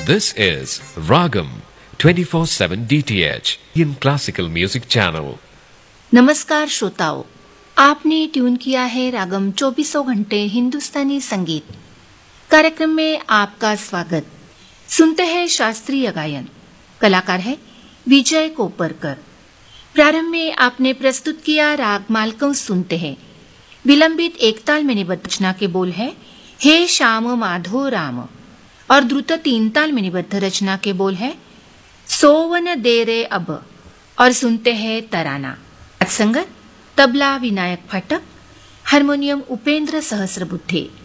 This is Ragam 24/7 DTH in classical music channel. नमस्कार श्रोताओं, आपने ट्यून किया है रागम 24 घंटे हिंदुस्तानी संगीत कार्यक्रम में आपका स्वागत। सुनते हैं शास्त्रीय गायन। कलाकार है विजय कोपरकर। प्रारंभ में आपने प्रस्तुत किया राग मालकंस सुनते हैं। विलंबित एकताल में निबद्ध रचना के बोल है हे श्याम माधो राम और द्रुत तीन ताल में निबद्ध रचना के बोल है सोवन दे रे अब। और सुनते हैं तराना। संगत तबला विनायक फाटक, हारमोनियम उपेंद्र सहस्रबुद्धे।